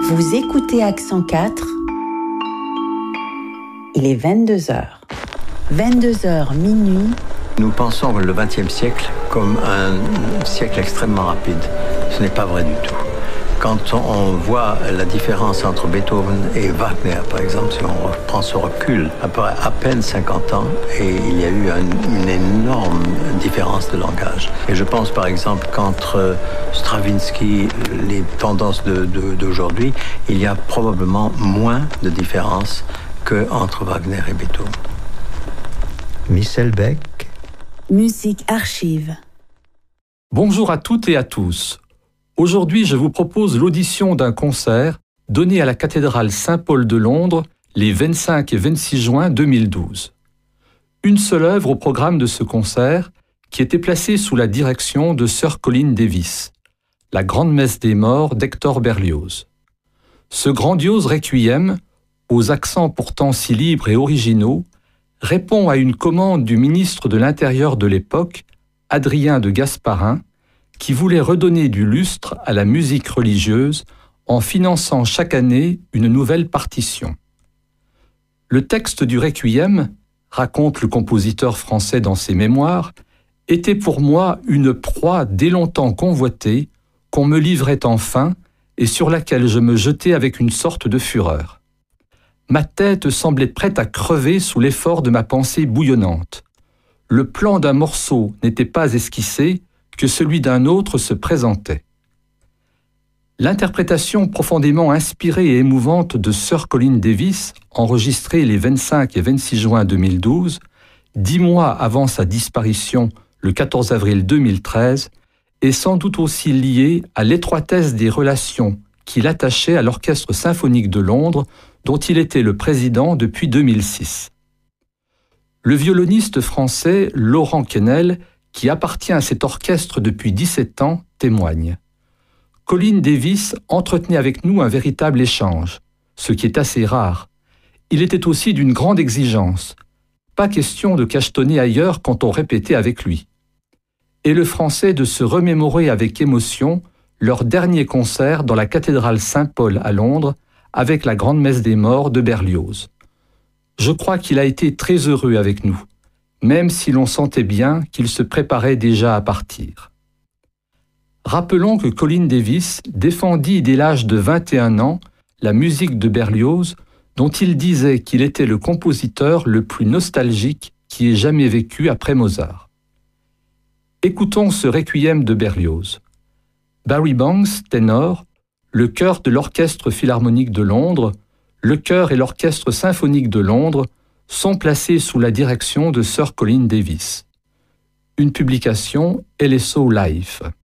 Vous écoutez Accent 4. Il est 22h. 22h minuit. Nous pensons le XXe siècle comme un siècle extrêmement rapide. Ce n'est pas vrai du tout. Quand on voit la différence entre Beethoven et Wagner, par exemple, si on prend ce recul, après à peine 50 ans, et il y a eu une énorme différence de langage. Et je pense par exemple qu'entre Stravinsky, les tendances d'aujourd'hui, il y a probablement moins de différence qu'entre Wagner et Beethoven. Michel Beck. Musique archive. Bonjour à toutes et à tous. Aujourd'hui, je vous propose l'audition d'un concert donné à la cathédrale Saint-Paul de Londres les 25 et 26 juin 2012. Une seule œuvre au programme de ce concert qui était placée sous la direction de Sir Colin Davis, la Grande Messe des Morts d'Hector Berlioz. Ce grandiose requiem, aux accents pourtant si libres et originaux, répond à une commande du ministre de l'Intérieur de l'époque, Adrien de Gasparin, qui voulait redonner du lustre à la musique religieuse en finançant chaque année une nouvelle partition. Le texte du Requiem, raconte le compositeur français dans ses mémoires, était pour moi une proie dès longtemps convoitée, qu'on me livrait enfin et sur laquelle je me jetais avec une sorte de fureur. Ma tête semblait prête à crever sous l'effort de ma pensée bouillonnante. Le plan d'un morceau n'était pas esquissé, que celui d'un autre se présentait. L'interprétation profondément inspirée et émouvante de Sir Colin Davis, enregistrée les 25 et 26 juin 2012, 10 mois avant sa disparition le 14 avril 2013, est sans doute aussi liée à l'étroitesse des relations qui l'attachaient à l'Orchestre symphonique de Londres, dont il était le président depuis 2006. Le violoniste français Laurent Quesnel, qui appartient à cet orchestre depuis 17 ans, témoigne. Colin Davis entretenait avec nous un véritable échange, ce qui est assez rare. Il était aussi d'une grande exigence. Pas question de cachetonner ailleurs quand on répétait avec lui. Et le français de se remémorer avec émotion leur dernier concert dans la cathédrale Saint-Paul à Londres avec la Grande Messe des Morts de Berlioz. Je crois qu'il a été très heureux avec nous, même si l'on sentait bien qu'il se préparait déjà à partir. Rappelons que Colin Davis défendit dès l'âge de 21 ans la musique de Berlioz, dont il disait qu'il était le compositeur le plus nostalgique qui ait jamais vécu après Mozart. Écoutons ce requiem de Berlioz. Barry Banks, ténor, le chœur de l'Orchestre philharmonique de Londres, le chœur et l'Orchestre symphonique de Londres sont placés sous la direction de Sir Colin Davis. Une publication LSO Life.